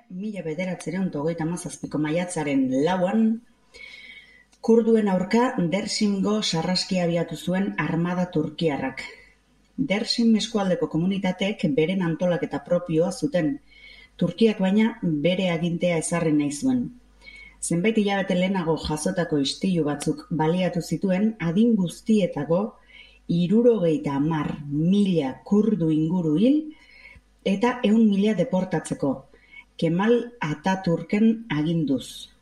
1937ko maiatzaren 4an, kurduen aurka Dersimgo sarraskia abiatu zuen armada turkiarrak. Dersim eskualdeko komunitateek beren antolaketa propioa zuten, Turkiak baina bere agintea ezarri nahi zuen. Zenbait hilabete lehenago jasotako istilu batzuk baliatu zituen adin guztietako 70.000 kurdu inguru hil eta 100.000 deportatzeko, Kemal Ataturken aginduz.